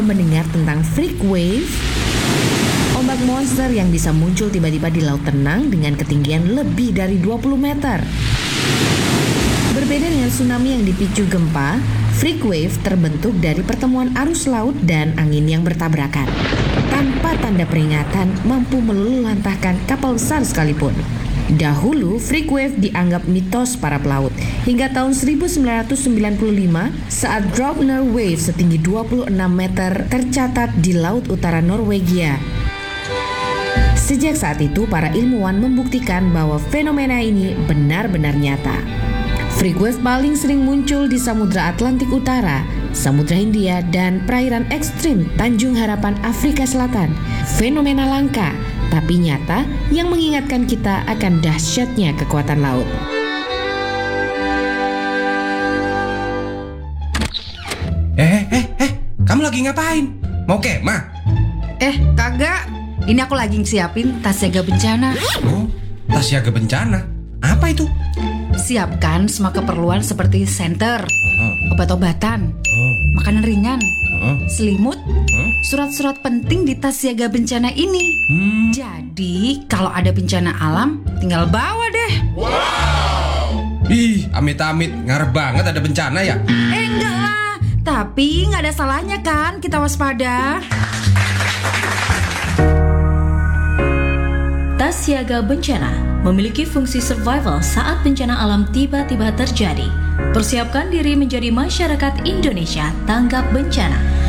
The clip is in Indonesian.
Anda mendengar tentang freak wave? Ombak monster yang bisa muncul tiba-tiba di laut tenang dengan ketinggian lebih dari 20 meter. Berbeda dengan tsunami yang dipicu gempa, freak wave terbentuk dari pertemuan arus laut dan angin yang bertabrakan. Tanpa tanda peringatan, mampu meluluhlantahkan kapal besar sekalipun. Dahulu, freak wave dianggap mitos para pelaut. Hingga tahun 1995, saat Draupner Wave setinggi 26 meter tercatat di laut utara Norwegia. Sejak saat itu, para ilmuwan membuktikan bahwa fenomena ini benar-benar nyata. Freak wave paling sering muncul di Samudra Atlantik Utara, Samudra Hindia, dan perairan ekstrim Tanjung Harapan, Afrika Selatan. Fenomena langka, tapi nyata yang mengingatkan kita akan dahsyatnya kekuatan laut. Kamu lagi ngapain? Mau kemah? Kagak. Ini aku lagi siapin tas siaga bencana. Oh, tas siaga bencana? Apa itu? Siapkan semua keperluan seperti senter, obat-obatan, makanan ringan, selimut, surat-surat penting di tas siaga bencana ini. Jadi kalau ada bencana alam, tinggal bawa deh. Wow! Ih, amit-amit, ngarep banget ada bencana ya? Enggak lah, tapi nggak ada salahnya kan kita waspada. Tas siaga bencana memiliki fungsi survival saat bencana alam tiba-tiba terjadi. Persiapkan diri menjadi masyarakat Indonesia tanggap bencana.